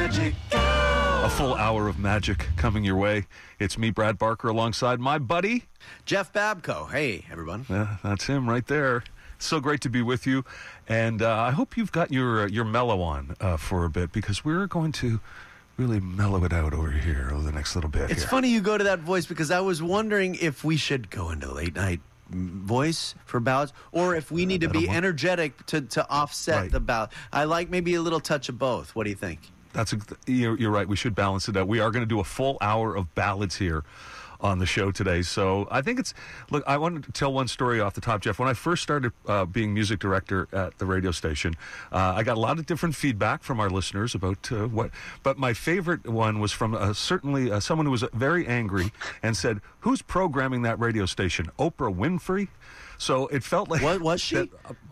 A full hour of magic coming your way. It's me, Brad Barker, alongside my buddy Jeff Babko. Hey, everyone. That's him right there. So great to be with you, and I hope you've got your mellow on for a bit, because we're going to really mellow it out over here over the next little bit. It's funny you go to that voice, because I was wondering if we should go into late night voice for ballads, or if we need to be energetic to offset the ballad. I like maybe a little touch of both. What do you think? You're right. We should balance it out. We are going to do a full hour of ballads here on the show today. So I think look, I wanted to tell one story off the top, Jeff. When I first started being music director at the radio station, I got a lot of different feedback from our listeners about but my favorite one was from certainly someone who was very angry and said, "Who's programming that radio station? Oprah Winfrey?" So it felt like... What was she?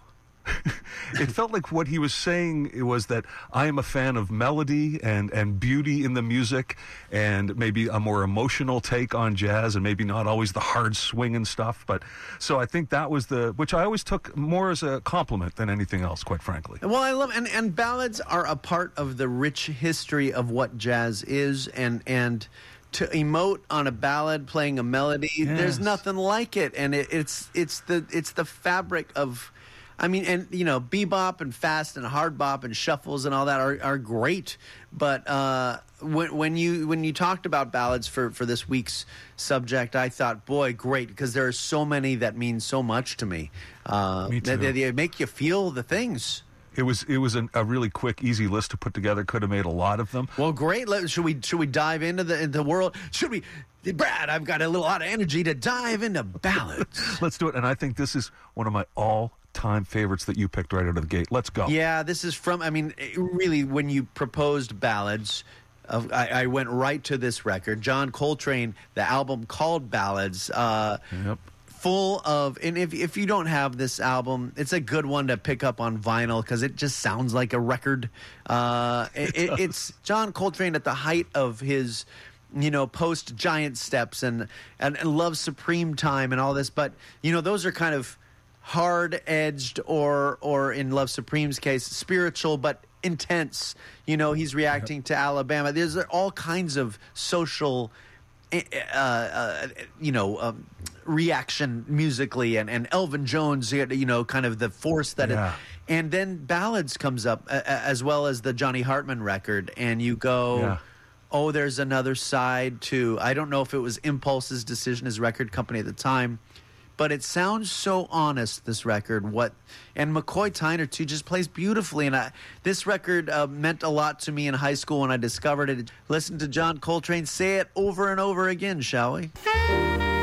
It felt like what he was saying was that I am a fan of melody and beauty in the music, and maybe a more emotional take on jazz, and maybe not always the hard swing and stuff. But so I think that was which I always took more as a compliment than anything else, quite frankly. Well, I love and ballads are a part of the rich history of what jazz is, and to emote on a ballad playing a melody, there's nothing like it, and it's the fabric of. I mean, and bebop and fast and hard bop and shuffles and all that are great. But when you talked about ballads for this week's subject, I thought, boy, great, because there are so many that mean so much to me. Me too. They make you feel the things. It was a really quick, easy list to put together. Could have made a lot of them. Well, great. Should we dive into the world? Should we? Brad, I've got a lot of energy to dive into ballads. Let's do it. And I think this is one of my all-time favorites that you picked right out of the gate. Let's go. Yeah, this is from, really, when you proposed ballads, I went right to this record. John Coltrane, the album called Ballads. Yep. Full of, and if you don't have this album, it's a good one to pick up on vinyl, because it just sounds like a record. It's John Coltrane at the height of his, post Giant Steps and Love Supreme time and all this. But those are kind of hard-edged, or in Love Supreme's case, spiritual but intense. He's reacting to Alabama. There's all kinds of social reaction musically, and Elvin Jones, kind of the force that and then Ballads comes up as well as the Johnny Hartman record, and you go, oh, there's another side to, I don't know if it was Impulse's decision as record company at the time, but it sounds so honest, this record. And McCoy Tyner too just plays beautifully, and this record meant a lot to me in high school when I discovered it. Listen to John Coltrane say it over and over again, shall we?